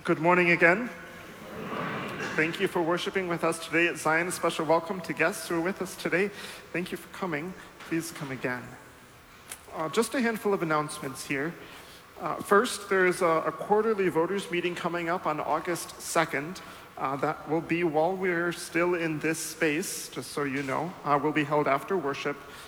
Good morning again. Thank you for worshiping with us today at Zion. A special welcome to guests who are with us today. Thank you for coming. Please come again. Just a handful of announcements here. First, there's a quarterly voters meeting coming up on August 2nd. That will be while we're still in this space, just so you know. Will be held after worship.